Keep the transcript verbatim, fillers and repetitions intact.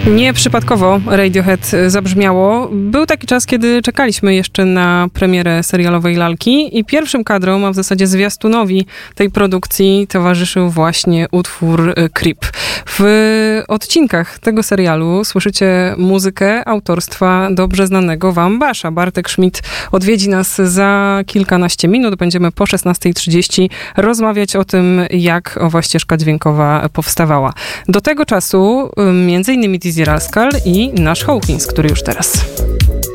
Nieprzypadkowo Radiohead zabrzmiało. Był taki czas, kiedy czekaliśmy jeszcze na premierę serialowej Lalki i pierwszym kadrom, a w zasadzie zwiastunowi tej produkcji towarzyszył właśnie utwór Creep. W odcinkach tego serialu słyszycie muzykę autorstwa dobrze znanego wam Basza. Bartek Schmidt odwiedzi nas za kilkanaście minut. Będziemy po szesnastej trzydzieści rozmawiać o tym, jak owa ścieżka dźwiękowa powstawała. Do tego czasu między innymi Dizzy Rascal i nasz Hawkins, który już teraz.